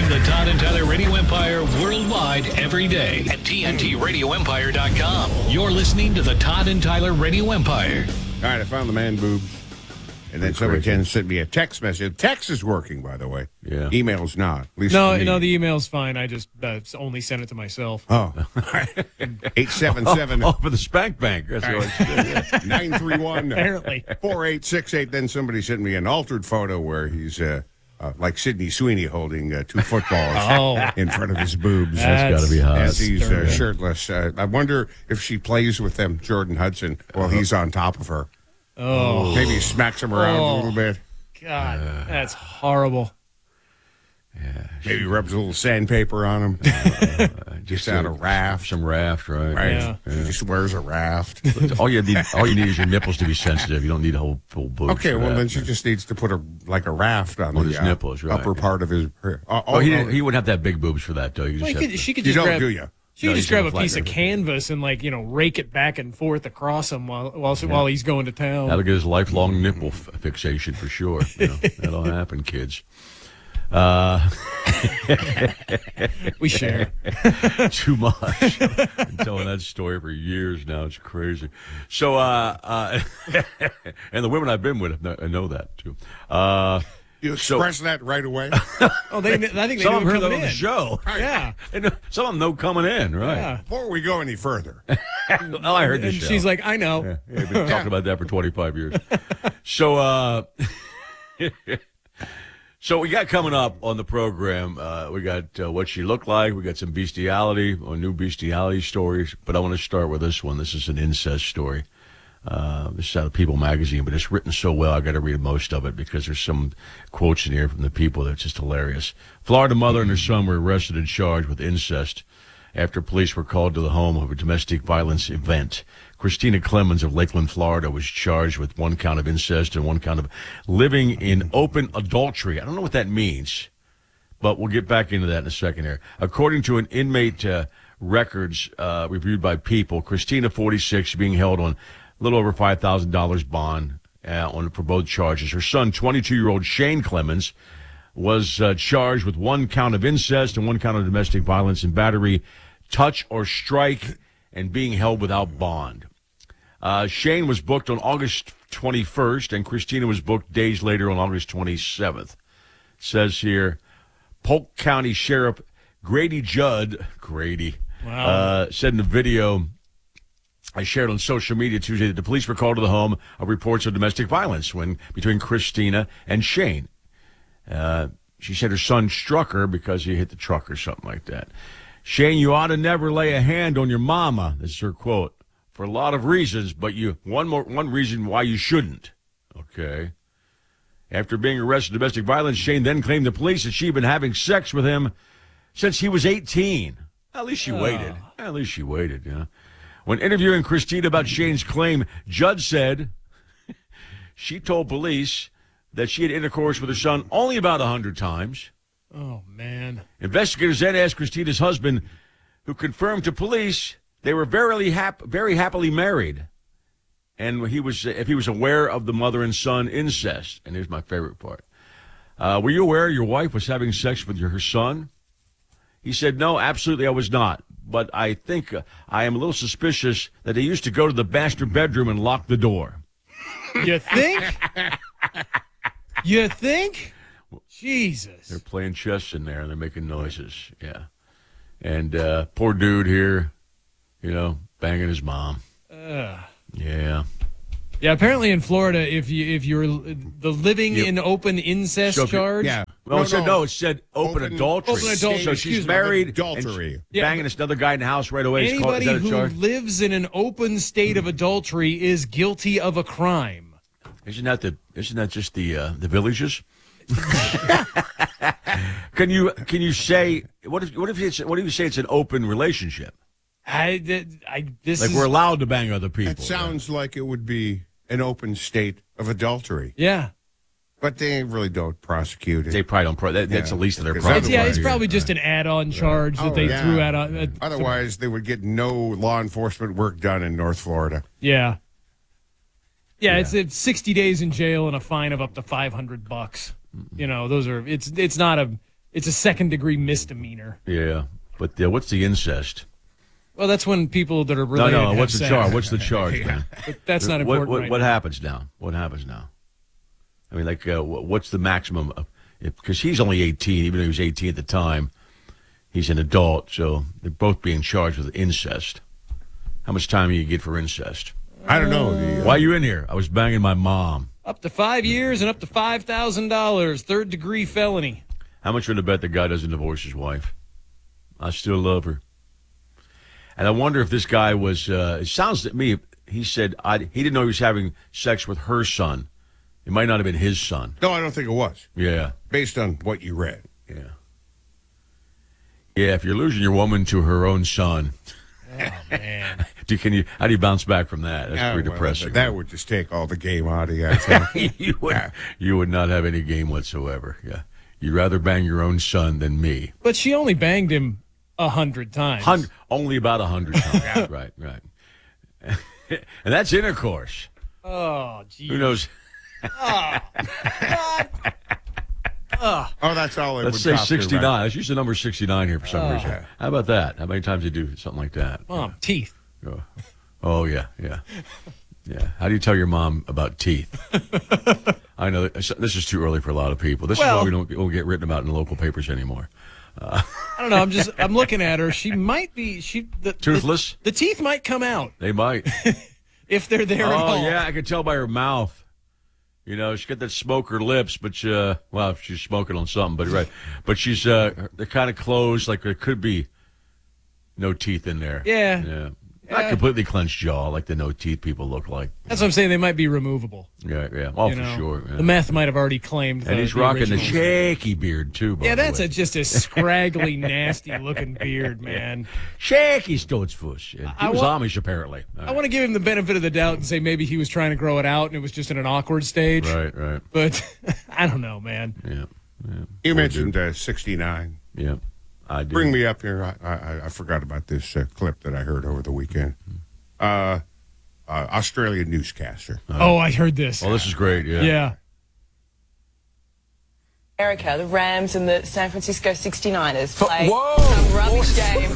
Streaming the Todd and Tyler Radio Empire worldwide every day at TNTRadioEmpire.com. You're listening to the Todd and Tyler Radio Empire. All right, I found the man boobs. And then somebody can send me a text message. Text is working, by the way. Yeah. Email's not. At least No, the email's fine. I just only sent it to myself. Oh. 877. Oh, for the Spank Bank. That's what it's 931 Apparently. 4868. Then somebody sent me an altered photo where he's like Sidney Sweeney holding two footballs in front of his boobs. That's got to be hot. As he's shirtless. I wonder if she plays with them, Jordan Hudson, while he's on top of her. Oh. Maybe smacks him around a little bit. God, that's horrible. Yeah. Maybe rubs a little sandpaper on him. Just out a raft. Some raft, right? Right. Yeah. He just wears a raft. All you need is your nipples to be sensitive. You don't need a whole full boobs. Okay, well, then she just needs to put a raft on his nipples, right? upper part of his. He wouldn't have to have big boobs for that, though. She could You just don't, grab. do you? She No, could he's just grab got a a flat piece of nipple. canvas and rake it back and forth across him while he's going to town. That'll get his lifelong nipple fixation for sure. That'll happen, kids. We share. Too much. I've been telling that story for years now. It's crazy. So, and the women I've been with know that too. You express that right away. Oh, I think they Some knew of them heard that coming on the in. show. Yeah. And some of them know coming in, right? Yeah. Before we go any further, Well, I heard this And show. she's like, I know. Yeah, we've been talking about that for 25 years. So, so we got coming up on the program, we got What She Looked Like. We got some bestiality or new bestiality stories. But I want to start with this one. This is an incest story. This is out of People magazine, but it's written so well I got to read most of it because there's some quotes in here from the People that's just hilarious. Florida mother and her son were arrested and charged with incest after police were called to the home of a domestic violence event. Christina Clemens of Lakeland, Florida, was charged with 1 count of incest and 1 count of living in open adultery. I don't know what that means, but we'll get back into that in a second here. According to an inmate records reviewed by People, Christina, 46, being held on a little over $5,000 bond for both charges. Her son, 22-year-old Shane Clemens, was charged with 1 count of incest and 1 count of domestic violence and battery, touch or strike, and being held without bond. Shane was booked on August 21st, and Christina was booked days later on August 27th. It says here, Polk County Sheriff Grady Judd, said in the video I shared on social media Tuesday that the police were called to the home of reports of domestic violence between Christina and Shane. She said her son struck her because he hit the truck or something like that. Shane, you ought to never lay a hand on your mama. This is her quote. For a lot of reasons, but one reason why you shouldn't. Okay. After being arrested for domestic violence, Shane then claimed to police that she'd been having sex with him since he was 18. At least she waited. At least she waited, yeah. When interviewing Christina about Shane's claim, Judd said she told police that she had intercourse with her son only about 100 times. Oh, man. Investigators then asked Christina's husband, who confirmed to police they were very happily married, and if he was aware of the mother and son incest. And here's my favorite part. Were you aware your wife was having sex with her son? He said, no, absolutely I was not. But I think I am a little suspicious that they used to go to the master bedroom and lock the door. You think? You think? Jesus. They're playing chess in there, and they're making noises. Yeah. And poor dude here, banging his mom. Yeah. Yeah, apparently in Florida, if you're the living in open incest charge. Yeah. Well, it said open adultery. Open adultery, So excuse she's me. married, Adultery. and banging this other guy in the house right away. Anybody Is that a who charge? lives in an open state of adultery is guilty of a crime. Isn't that just the villages? Can you say what if you say it's an open relationship? We're allowed to bang other people. It sounds like it would be an open state of adultery. Yeah. But they really don't prosecute it. They probably don't. That's the least of their Because problems. It's probably just an add-on charge that they threw out. Otherwise, they would get no law enforcement work done in North Florida. Yeah. Yeah, it's 60 days in jail and a fine of up to $500. Those are it's not It's a second-degree misdemeanor. Yeah, but what's the incest? Well, that's when people that are related. No. have What's the sex. charge? What's the charge, man? But that's not important. What happens now? What happens now? I mean, like, what's the maximum? Because he's only 18, even though he was 18 at the time. He's an adult, so they're both being charged with incest. How much time do you get for incest? I don't know. Why are you in here? I was banging my mom. Up to 5 years and up to $5,000, third-degree felony. How much would I bet the guy doesn't divorce his wife? I still love her. And I wonder if this guy was, it sounds to me, he said he didn't know he was having sex with her son. It might not have been his son. No, I don't think it was. Yeah. Based on what you read. Yeah. Yeah, if you're losing your woman to her own son. Oh, man. How do you bounce back from that? That's pretty depressing. That would just take all the game out of you, I think. you would not have any game whatsoever. Yeah. You'd rather bang your own son than me. But she only banged him 100 times. Only about 100 times. Right. And that's intercourse. Oh, geez. Who knows? Oh, that's all it Let's would say cost her, 69. right? Let's use the number 69 here for some reason. How about that? How many times do you do something like that? Mom, teeth. Oh, yeah. How do you tell your mom about teeth? I know this is too early for a lot of people. This is why we don't get written about in local papers anymore. I don't know. I'm looking at her. She might be toothless. The teeth might come out They might. if they're there at all. Oh yeah, I can tell by her mouth. You know, she's got that smoker lips, but she's smoking on something. But right, but she's they're kind of closed, like there could be no teeth in there. Yeah. Not completely clenched jaw like the no teeth people look like. That's what I'm saying. They might be removable. Yeah. Oh, for sure. Yeah. The meth might have already claimed. And he's rocking the shaky beard too. By that's the way. just a scraggly, nasty-looking beard, man. Shaky Stoatsfuss. He was Amish apparently. I want to give him the benefit of the doubt and say maybe he was trying to grow it out and it was just in an awkward stage. Right. But I don't know, man. Yeah. You mentioned 69. Yeah. I do. Bring me up here. I forgot about this clip that I heard over the weekend. Australian newscaster. Oh, I heard this. Oh, this is great. Yeah. America, the Rams and the San Francisco 69ers play some rubbish game.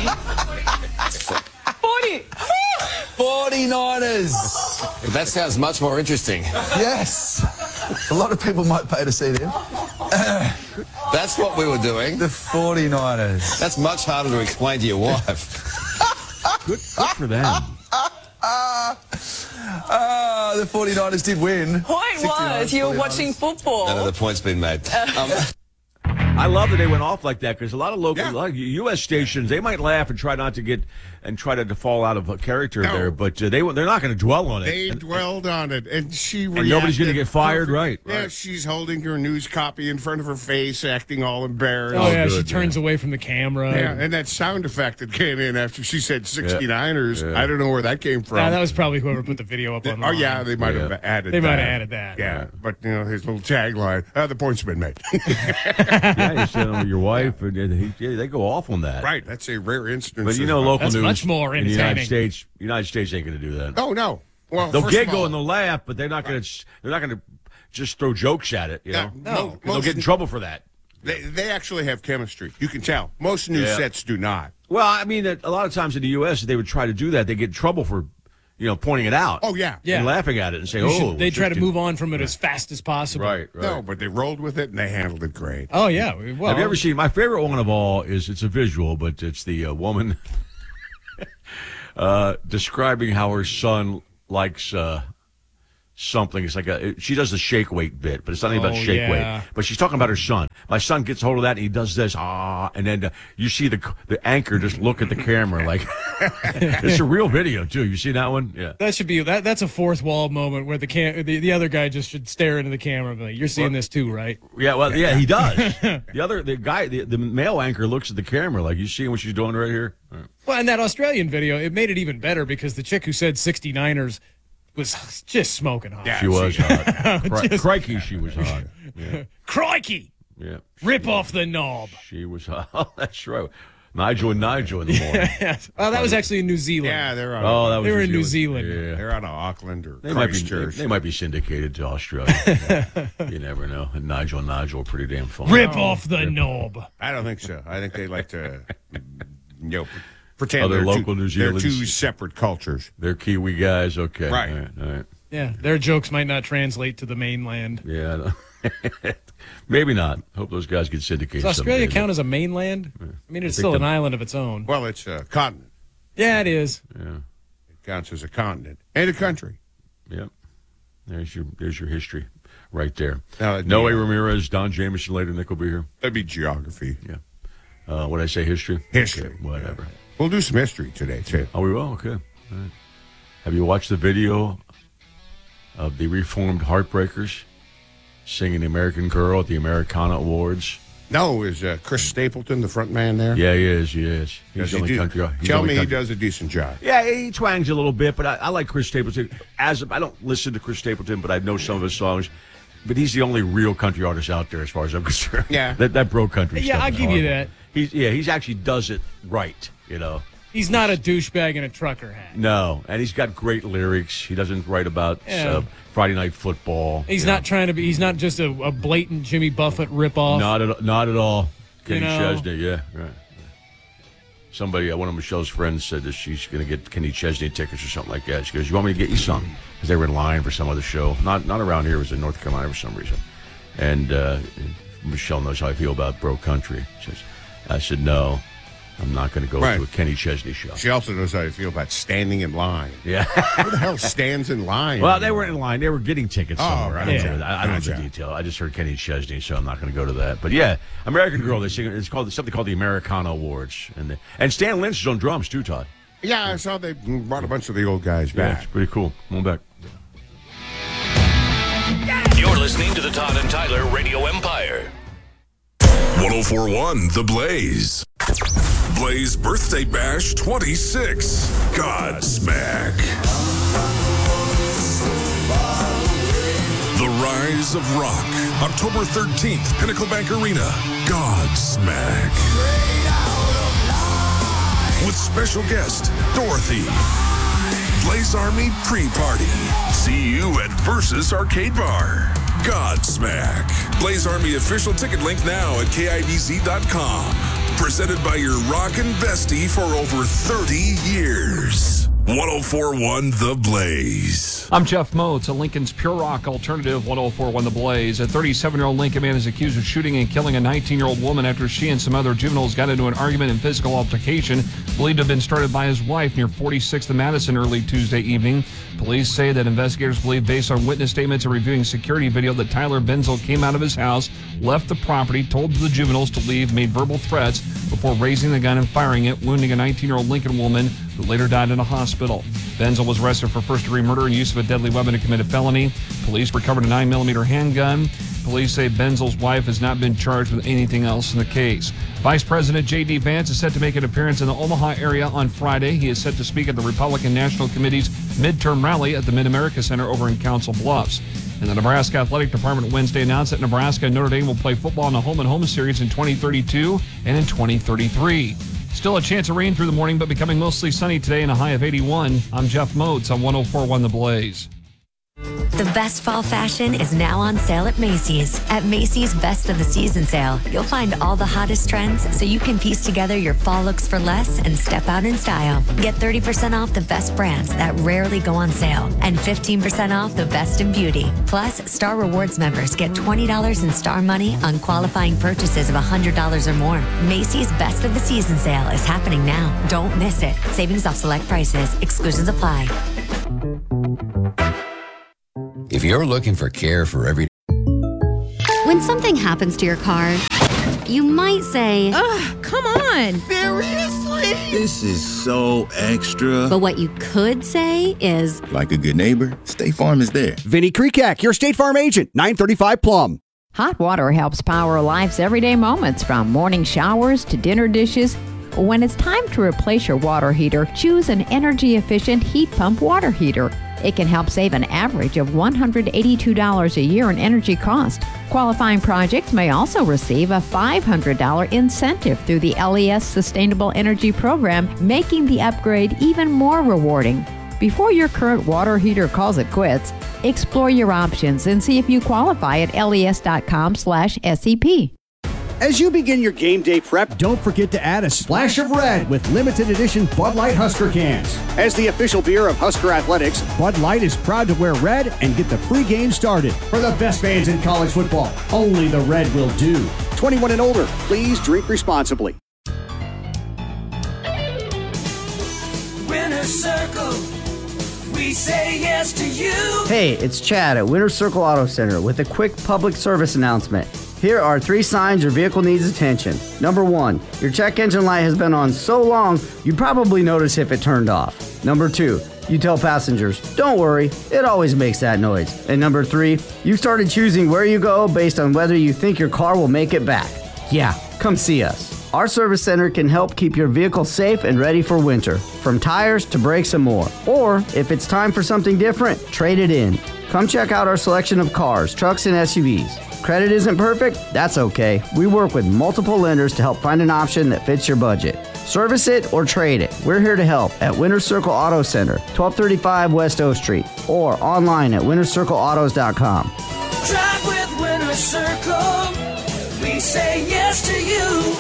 49ers. That sounds much more interesting. Yes. A lot of people might pay to see them. That's what we were doing. The 49ers. That's much harder to explain to your wife. Good for them. The 49ers did win. Point was, you were watching football. No, the point's been made. I love that they went off like that because a lot of a lot of U.S. stations, they might laugh and try not to get and try to fall out of a character there, but they're not going to dwell on it. They dwelled on it, and she reacted. And nobody's going to get fired, right? Yeah, she's holding her news copy in front of her face, acting all embarrassed. Oh, yeah, good, she turns away from the camera. Yeah, and that sound effect that came in after she said 69ers, I don't know where that came from. That was probably whoever put the video up on. Oh, yeah, they might have added that. They might have added that. Yeah, but, his little tagline, the point's been made. Yeah, you said with your wife, and they go off on that. Right, that's a rare instance. But local That's news much more in the United entertaining. States ain't going to do that. Oh, no. Well, They'll first of giggle all, and they'll laugh, but they're not going to just throw jokes at it. You know, No. they'll get in trouble for that. They actually have chemistry. You can tell. Most news sets do not. Well, I mean, a lot of times in the U.S., they would try to do that. They get in trouble for, pointing it out. Oh, yeah. And laughing at it and say, they try to move on from it as fast as possible. Right. No, but they rolled with it and they handled it great. Oh, yeah. Well, Have you ever seen, my favorite one of all it's a visual, but it's the woman describing how her son likes something. It's like she does the shake weight bit, but it's not even about shake weight. But she's talking about her son. My son gets hold of that and he does this, and then you see the anchor just look at the camera like it's a real video too. You see that one? Yeah. That should be that's a fourth wall moment where the other guy just should stare into the camera and be like, "You're seeing this too, right?" Yeah. Well, yeah, he does. The male anchor looks at the camera like, "You seeing what she's doing right here?" Right. Well, in that Australian video, it made it even better because the chick who said 69ers was just smoking hot. She was hot. Crikey, she was hot. Yeah. Crikey! Yeah. Rip off the knob. She was hot. Oh, that's right. Nigel and Nigel in the morning. Well, that was actually in New Zealand. Yeah, they're on. They were in New Zealand. Yeah. They're out of Auckland or They might Christchurch. be syndicated to Australia. You never know. And Nigel are pretty damn fun. Rip off the knob. I don't think so. I think they like to, pretend Other they're local New they're Zealanders. two separate cultures. They're Kiwi guys. Okay. Right. All right. Yeah, their jokes might not translate to the mainland. Yeah. Maybe not. Hope those guys get syndicated. Does Australia someday. count as a mainland? I mean, it's think still an the- island of its own. Well, it's a continent. Yeah, it is. Yeah. It counts as a continent and a country. Yep. There's your history right there. Now, it'd Noe be, Ramirez, Don Jamieson later. Nick will be here. That'd be geography. Yeah. What did I say? History? History. Okay, whatever. Yeah. We'll do some history today, too. Oh, we will? Okay. All right. Have you watched the video of the Reformed Heartbreakers singing the American Girl at the Americana Awards? No, is Chris Stapleton the front man there? Yeah, he is. He's Does the he only do- country. he's the Tell only me he country- does a decent job. Yeah, he twangs a little bit, but I like Chris Stapleton. I don't listen to Chris Stapleton, but I know some of his songs. But he's the only real country artist out there, as far as I'm concerned. Yeah. that bro country. Yeah, stuff I'll is give you horrible. that. He's actually does it right. He's not a douchebag in a trucker hat. No, and he's got great lyrics. He doesn't write about Yeah. Friday Night Football. He's not trying to be. He's not just a blatant Jimmy Buffett ripoff. Not at all. Kenny know? Chesney, yeah, right. Somebody, one of Michelle's friends said that she's going to get Kenny Chesney tickets or something like that. She goes, "You want me to get you some?" Because they were in line for some other show. Not around here. It was in North Carolina for some reason. And Michelle knows how I feel about bro country. I said, no, I'm not going to go to a Kenny Chesney show. She also knows how I feel about standing in line. Yeah. Who the hell stands in line? Well, they weren't in line. They were getting tickets somewhere. right. I don't Yeah. know. I don't know the Gotcha. detail. I just heard Kenny Chesney, so I'm not going to go to that. But yeah, American Girl. They sing. It's called something called the Americana Awards, and Stan Lynch is on drums too, Todd. Yeah, I saw they brought a bunch of the old guys Yeah, back. it's pretty cool. Come on back. You're listening to the Todd and Tyler Radio Empire. 1041 The Blaze. Blaze Birthday Bash 26. Godsmack. The Rise of Rock. October 13th, Pinnacle Bank Arena. Godsmack. With special guest, Dorothy. Blaze Army pre-party. See you at Versus Arcade Bar. Godsmack. Blaze Army official ticket link now at KIDZ.com. Presented by your rockin' bestie for over 30 years. 1041 The Blaze. I'm Jeff Moats, a Lincoln's Pure Rock alternative. 1041 The Blaze. A 37-year-old Lincoln man is accused of shooting and killing a 19-year-old woman after she and some other juveniles got into an argument and physical altercation believed to have been started by his wife near 46th and Madison early Tuesday evening. Police say that investigators believe, based on witness statements and reviewing security video, that Tyler Benzel came out of his house, left the property, told the juveniles to leave, made verbal threats before raising the gun and firing it, wounding a 19-year-old Lincoln woman who later died in a hospital. Benzel was arrested for first-degree murder and use of a deadly weapon to commit a felony. Police recovered a 9mm handgun. Police say Benzel's wife has not been charged with anything else in the case. Vice President J.D. Vance is set to make an appearance in the Omaha area on Friday. He is set to speak at the Republican National Committee's midterm rally at the Mid-America Center over in Council Bluffs. And the Nebraska Athletic Department Wednesday announced that Nebraska and Notre Dame will play football in a home-and-home series in 2032 and in 2033. Still a chance of rain through the morning, but becoming mostly sunny today and a high of 81. I'm Jeff Moats on 1041 The Blaze. The best fall fashion is now on sale at Macy's. At Macy's Best of the Season sale, you'll find all the hottest trends so you can piece together your fall looks for less and step out in style. Get 30% off the best brands that rarely go on sale and 15% off the best in beauty. Plus, Star Rewards members get $20 in Star Money on qualifying purchases of $100 or more. Macy's Best of the Season sale is happening now. Don't miss it. Savings off select prices. Exclusions apply. If you're looking for care for every... When something happens to your car, you might say, "Ugh, come on. Seriously? This is so extra. But what you could say is, like a good neighbor, State Farm is there. Vinny Krikak, your State Farm agent, 935 Plum. Hot water helps power life's everyday moments, from morning showers to dinner dishes. When it's time to replace your water heater, choose an energy-efficient heat pump water heater. It can help save an average of $182 a year in energy cost. Qualifying projects may also receive a $500 incentive through the LES Sustainable Energy Program, making the upgrade even more rewarding. Before your current water heater calls it quits, explore your options and see if you qualify at les.com/SEP. As you begin your game day prep, don't forget to add a splash of red with limited edition Bud Light Husker cans. As the official beer of Husker Athletics, Bud Light is proud to wear red and get the pregame started. For the best fans in college football, only the red will do. 21 and older, please drink responsibly. Winner's Circle, we say yes to you. Hey, it's Chad at Winter Circle Auto Center with a quick public service announcement. Here are 3 signs your vehicle needs attention. Number 1, your check engine light has been on so long, you probably notice if it turned off. Number 2, you tell passengers, don't worry, it always makes that noise. And number 3, you started choosing where you go based on whether you think your car will make it back. Yeah, come see us. Our service center can help keep your vehicle safe and ready for winter, from tires to brakes and more. Or, if it's time for something different, trade it in. Come check out our selection of cars, trucks, and SUVs. Credit isn't perfect? That's okay. We work with multiple lenders to help find an option that fits your budget. Service it or trade it. We're here to help at Winter Circle Auto Center, 1235 West O Street, or online at wintercircleautos.com. Drive with Winter Circle. We say yes to you.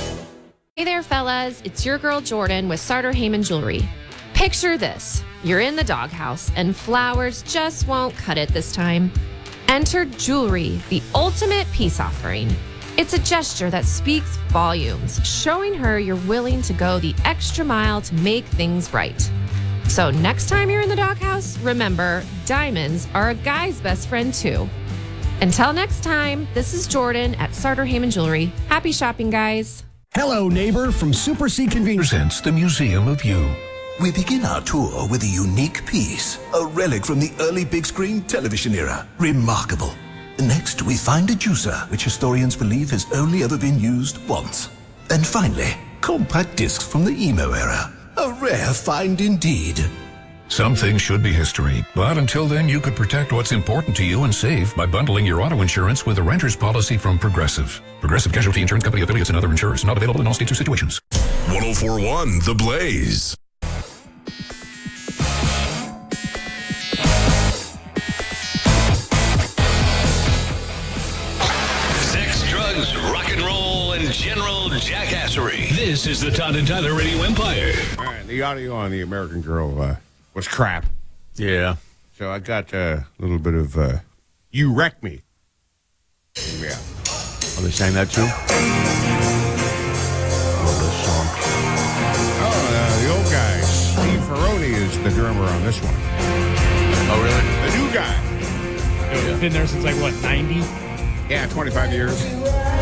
Hey there, fellas. It's your girl Jordan with Sartor Heyman Jewelry. Picture this. You're in the doghouse and flowers just won't cut it this time. Enter jewelry, the ultimate peace offering. It's a gesture that speaks volumes, showing her you're willing to go the extra mile to make things right. So next time you're in the doghouse, remember, diamonds are a guy's best friend too. Until next time, this is Jordan at Sartor Heyman Jewelry. Happy shopping, guys. Hello, neighbor, from Super C Convenience. Presents the Museum of You. We begin our tour with a unique piece, a relic from the early big screen television era. Remarkable. Next, we find a juicer, which historians believe has only ever been used once. And finally, compact discs from the emo era. A rare find indeed. Some things should be history, but until then, you could protect what's important to you and save by bundling your auto insurance with a renter's policy from Progressive. Progressive Casualty Insurance Company affiliates and other insurers. Not available in all states or situations. 104.1 The Blaze. Sex, drugs, rock and roll, and general jackassery. This is the Todd and Tyler Radio Empire. All right, the audio on the American Girl was crap. Yeah. So I got a little bit of You Wreck Me. Yeah. Oh, they sang that too? Love this song. Oh, the old guy, Steve Ferroni, is the drummer on this one. Oh, really? The new guy. Been there since, like, what, 90? Yeah, 25 years.